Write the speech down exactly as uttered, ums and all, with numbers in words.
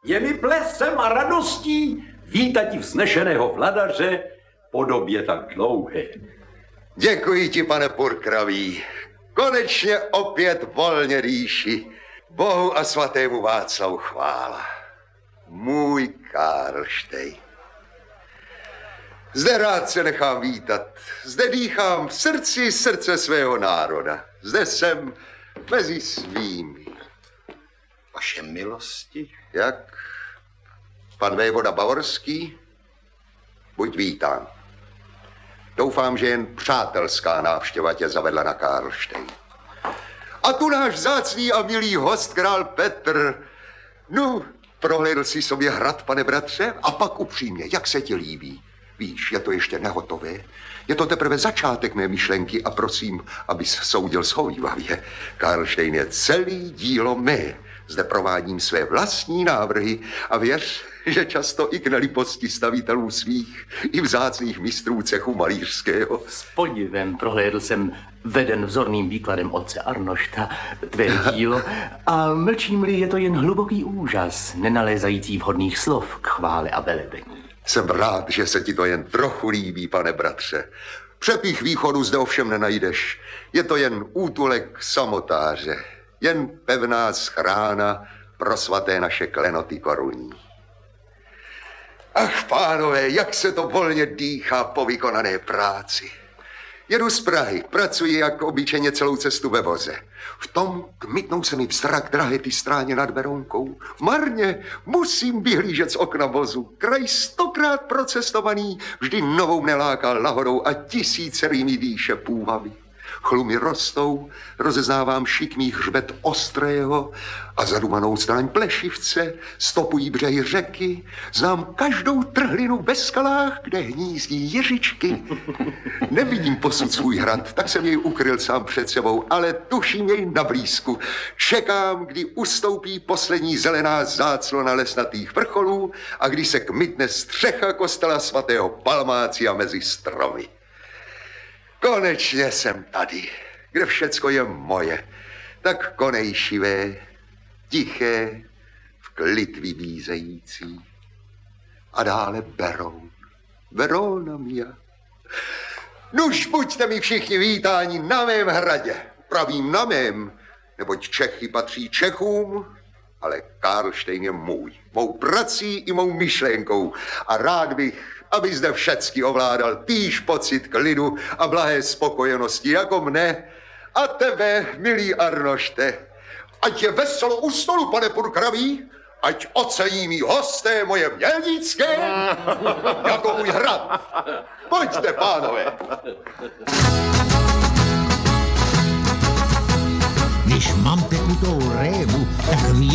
Je mi plesem a radostí vítati vznešeného vladaře po době tak dlouhé. Děkuji ti, pane Purkravý. Konečně opět volně dýši. Bohu a svatému Václavu chvála. Můj Karlštejn. Zde rád se nechám vítat. Zde dýchám v srdci srdce svého národa. Zde jsem mezi svými. Vaše milosti? Jak? Pan vévoda Bavorský? Buď vítán. Doufám, že jen přátelská návštěva tě zavedla na Karlštejn. A tu náš vzácný a milý host, král Petr. No, prohlédl si sobě hrad, pane bratře? A pak upřímně, jak se ti líbí? Víš, je to ještě nehotové. Je to teprve začátek mé myšlenky a prosím, abys soudil shovívavě. Karlštejn je celý dílo mé. Zde provádím své vlastní návrhy a věř, že často i k neliposti stavitelů svých i vzácných mistrů cechu malířského. S podivem prohlédl jsem, veden vzorným výkladem otce Arnošta, tvé dílo a mlčím-li je to jen hluboký úžas, nenalézající vhodných slov k chvále a velebení. Jsem rád, že se ti to jen trochu líbí, pane bratře. Přepích východu zde ovšem nenajdeš. Je to jen útulek samotáře. Jen pevná schrána pro svaté naše klenoty korunní. Ach, pánové, jak se to volně dýchá po vykonané práci. Jedu z Prahy, pracuji jak obyčejně celou cestu ve voze. V tom kmitnou se mi vzrak drahé ty stráně nad Berounkou. Marně musím vyhlížet z okna vozu. Kraj stokrát procestovaný vždy novou mne lákal lahodou a tisícerými dýše půvavy. Chlumy rostou, rozeznávám šikmý hřbet Ostrého a zadumanou stráň Plešivce, stopují břehy řeky, znám každou trhlinu ve skalách, kde hnízdí ježičky. Nevidím posud svůj hrad, tak jsem jej ukryl sám před sebou, ale tuším jej na blízku. Čekám, kdy ustoupí poslední zelená záclona lesnatých vrcholů a kdy se kmitne střecha kostela svatého Palmácia mezi stromy. Konečně jsem tady, kde všecko je moje, tak konejšivé, tiché, v klid vybízející. A dále Beroun, Verona mia. Nuž buďte mi všichni vítáni na mém hradě, pravím na mém, neboť Čechy patří Čechům, ale Karlštejn je můj, mou prací i mou myšlenkou a rád bych, aby zde všecky ovládal týž pocit klidu a blahé spokojenosti jako mne a tebe, milý Arnošte. Ať je veselo u stolu, pane Purkravý, ať ocení mý hosté moje mělnické jako můj hrad. Pojďte, pánové. Když mám tekutou révu, tak ví